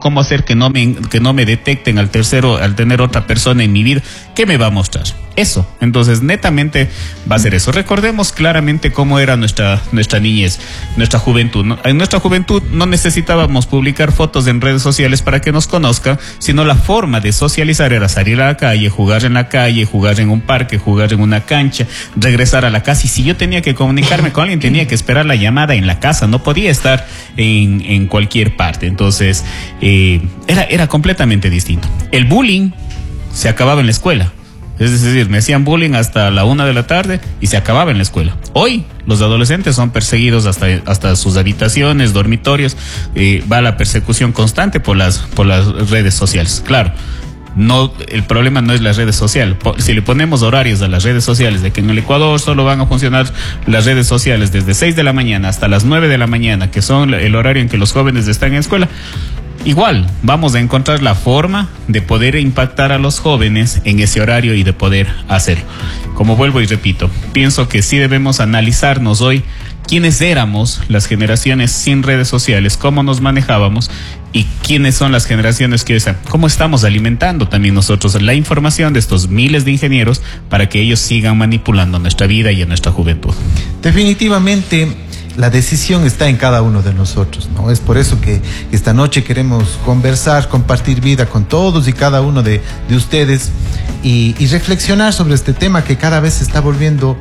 cómo hacer que no me detecten al tener otra persona en mi vida. ¿Qué me va a mostrar? Eso. Entonces, netamente va a ser eso. Recordemos claramente cómo era nuestra niñez, nuestra juventud, ¿no? En nuestra juventud no necesitábamos publicar fotos en redes sociales para que nos conozcan, sino la forma de socializar era salir a la calle, jugar en la calle, jugar en un parque, jugar en una cancha, regresar a la casa. Y si yo tenía que comunicarme con alguien, tenía que esperar la llamada en la casa, no podía estar en cualquier parte. Entonces, era completamente distinto. El bullying se acababa en la escuela. Es decir, me hacían bullying hasta la 1 de la tarde y se acababa en la escuela. Hoy los adolescentes son perseguidos hasta sus habitaciones, dormitorios. Va la persecución constante por las redes sociales. Claro, no, el problema no es las redes sociales. Si le ponemos horarios a las redes sociales, de que en el Ecuador solo van a funcionar las redes sociales desde 6 de la mañana hasta las 9 de la mañana, que son el horario en que los jóvenes están en escuela, igual vamos a encontrar la forma de poder impactar a los jóvenes en ese horario y de poder hacerlo. Como vuelvo y repito, pienso que sí debemos analizarnos hoy quiénes éramos las generaciones sin redes sociales, cómo nos manejábamos y quiénes son las generaciones que están, cómo estamos alimentando también nosotros la información de estos miles de ingenieros para que ellos sigan manipulando nuestra vida y en nuestra juventud. Definitivamente la decisión está en cada uno de nosotros, ¿no? Es por eso que esta noche queremos conversar, compartir vida con todos y cada uno de ustedes y reflexionar sobre este tema que cada vez se está volviendo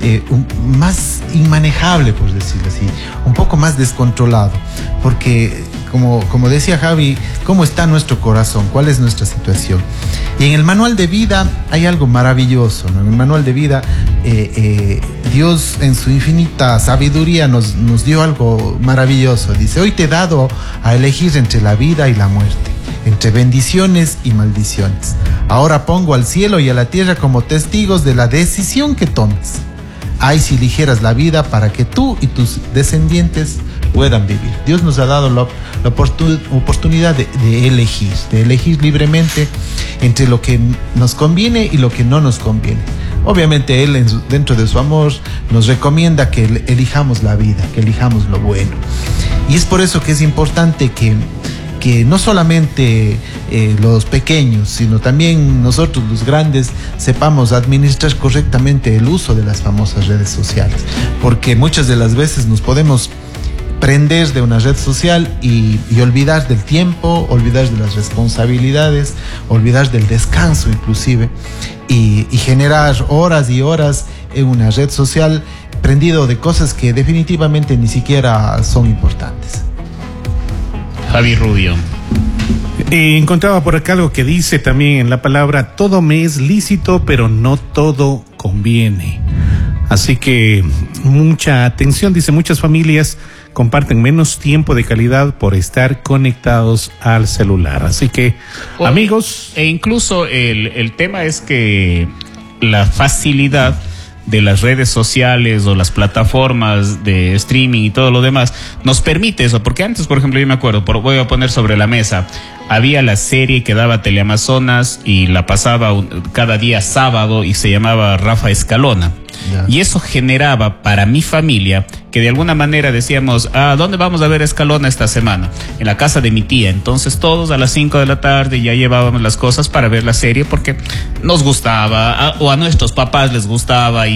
más inmanejable, por decirlo así, un poco más descontrolado, porque como decía Javi, ¿cómo está nuestro corazón? ¿Cuál es nuestra situación? Y en el manual de vida hay algo maravilloso, ¿no? En el manual de vida Dios en su infinita sabiduría nos dio algo maravilloso. Dice: hoy te he dado a elegir entre la vida y la muerte, entre bendiciones y maldiciones. Ahora pongo al cielo y a la tierra como testigos de la decisión que tomes. Ay, si eligieras la vida para que tú y tus descendientes puedan vivir. Dios nos ha dado la oportunidad de elegir libremente entre lo que nos conviene y lo que no nos conviene. Obviamente Él, dentro de su amor, nos recomienda que elijamos la vida, que elijamos lo bueno. Y es por eso que es importante que no solamente los pequeños, sino también nosotros los grandes sepamos administrar correctamente el uso de las famosas redes sociales, porque muchas de las veces nos podemos prender de una red social y olvidar del tiempo, olvidar de las responsabilidades, olvidar del descanso inclusive, y generar horas y horas en una red social prendido de cosas que definitivamente ni siquiera son importantes. Javi Rubio. Encontraba por acá algo que dice también en la palabra: todo me es lícito, pero no todo conviene. Así que mucha atención, dice, muchas familias comparten menos tiempo de calidad por estar conectados al celular. Así que, amigos... E incluso el tema es que la facilidad de las redes sociales o las plataformas de streaming y todo lo demás nos permite eso, porque antes, por ejemplo, yo me acuerdo, voy a poner sobre la mesa, había la serie que daba Teleamazonas y la pasaba cada día sábado y se llamaba Rafa Escalona. Yeah. Y eso generaba para mi familia que de alguna manera decíamos: ¿dónde vamos a ver Escalona esta semana? En la casa de mi tía. Entonces todos a las 5 de la tarde ya llevábamos las cosas para ver la serie porque nos gustaba, o a nuestros papás les gustaba,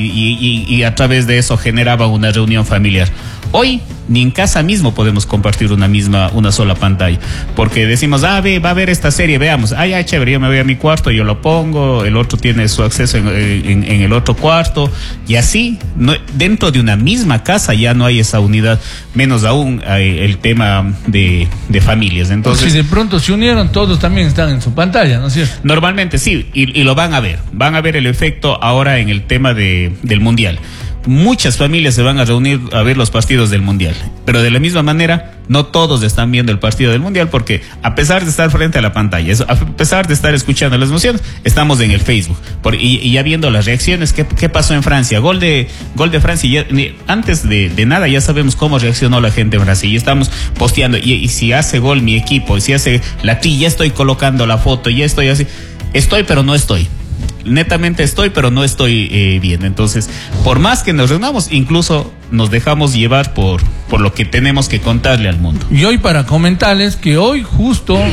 y a través de eso generaba una reunión familiar. Hoy ni en casa mismo podemos compartir una sola pantalla, porque decimos: va a ver esta serie, veamos, ya chévere, yo me voy a mi cuarto, yo lo pongo, el otro tiene su acceso en el otro cuarto, y así dentro de una misma casa ya no hay esa unidad, menos aún el tema de familias. Entonces, si de pronto se unieron, todos también están en su pantalla, ¿no es cierto? Normalmente sí, y lo van a ver el efecto ahora en el tema del Mundial. Muchas familias se van a reunir a ver los partidos del Mundial, pero de la misma manera no todos están viendo el partido del Mundial, porque a pesar de estar frente a la pantalla, a pesar de estar escuchando las emociones, estamos en el Facebook y ya viendo las reacciones. ¿Qué pasó en Francia? Gol de Francia. Antes de nada ya sabemos cómo reaccionó la gente en Francia y estamos posteando, y si hace gol mi equipo, y si hace la tri, ya estoy colocando la foto, ya estoy así, pero no estoy. Netamente estoy, pero no estoy bien. Entonces, por más que nos reunamos, incluso nos dejamos llevar por lo que tenemos que contarle al mundo. Y hoy, para comentarles que hoy justo